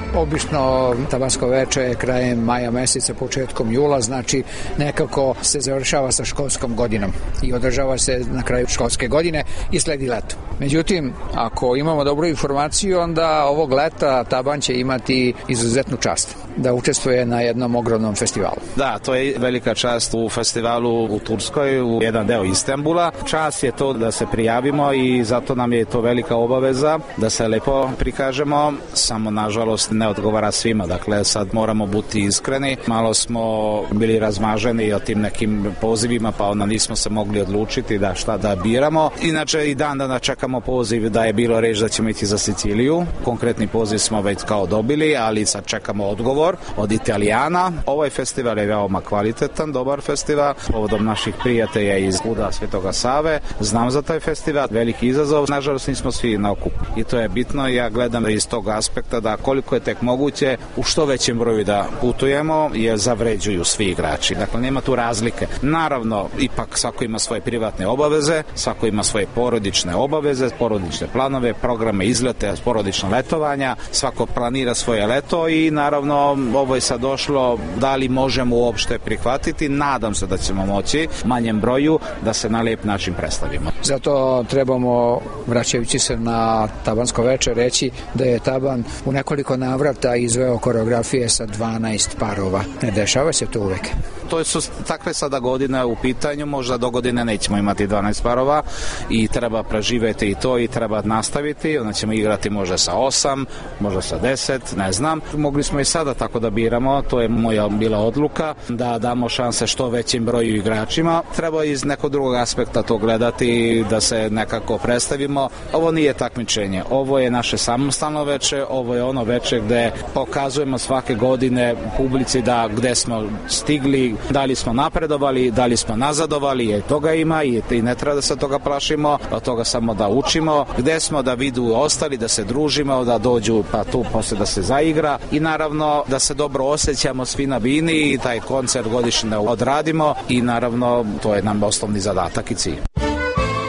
Obično tabansko veče je krajem maja meseca, početkom jula, znači nekako se završava sa školskom godinom i održava se na kraju školske godine i sledi leto. Međutim, ako imamo dobru informaciju, onda ovog leta taban će imati izuzetnu čast da učestvuje na jednom ogromnom festivalu. Da, to je velika čast u festivalu u Turskoj, u jedan deo Istanbula. Čast je to da se prijavimo i zato nam je to velika obaveza da se lepo prikažemo, samo nažalost ne odgovara svima, dakle sad moramo biti iskreni, malo smo bili razmaženi o tim nekim pozivima, pa onda nismo se mogli odlučiti da šta da biramo. Inače i dan dana čekamo poziv da je bilo reč da ćemo ići za Siciliju, konkretni poziv smo već kao dobili, ali sad čekamo odgovor od Italijana. Ovaj festival je veoma kvalitetan, dobar festival, povodom naših prijatelja iz Kuda Svetoga Save. Znam za taj festival, veliki izazov, nažalost nismo svi na okupu. I to je bitno, ja gledam iz tog aspekta da koliko je tek moguće u što većem broju da putujemo, jer zavređuju svi igrači. Dakle, nema tu razlike. Naravno, ipak svako ima svoje privatne obaveze, svako ima svoje porodične obaveze, porodične planove, programe izlete, porodična letovanja, svako planira svoje leto i naravno ovo je sad došlo, da li možemo uopšte prihvatiti, nadam se da ćemo moći manjem broju da se na lijep način predstavimo. Zato trebamo, vraćajući se na tabansko veče, reći da je taban u nekoliko navrata izveo koreografije sa 12 parova. Ne dešava se to uvek. To su takve sada godine u pitanju, možda do godine nećemo imati 12 parova i treba preživeti i to i treba nastaviti, onda ćemo igrati možda sa 8, možda sa 10, ne znam. Mogli smo i sada tako da biramo, to je moja bila odluka, da damo šanse što većim broju igračima. Treba iz nekog drugog aspekta to gledati, da se nekako predstavimo. Ovo nije takmičenje, ovo je naše samostalno veče, ovo je ono veče gde pokazujemo svake godine publici da gde smo stigli, da li smo napredovali, da li smo nazadovali, jer toga ima i ne treba da se toga plašimo, od toga samo da učimo, gde smo da vidu ostali, da se družimo, da dođu pa tu posle da se zaigra i naravno da se dobro osjećamo svi na bini i taj koncert godišnje odradimo i naravno to je nam osnovni zadatak i cilj.